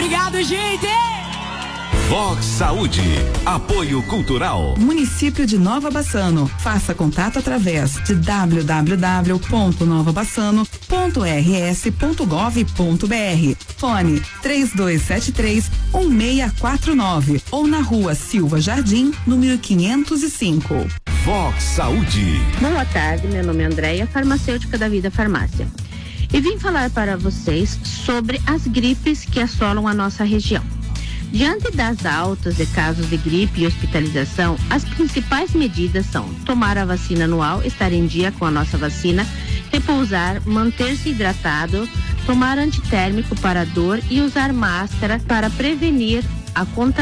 Obrigado, gente! Vox Saúde, apoio cultural. Município de Nova Bassano. Faça contato através de www.novabassano.rs.gov.br. Fone 3273-1649 ou na Rua Silva Jardim, número 505. Vox Saúde. Boa tarde, meu nome é Andréia, farmacêutica da Vida Farmácia. E vim falar para vocês sobre as gripes que assolam a nossa região. Diante das altas de casos de gripe e hospitalização, as principais medidas são tomar a vacina anual, estar em dia com a nossa vacina, repousar, manter-se hidratado, tomar antitérmico para dor e usar máscara para prevenir a contaminação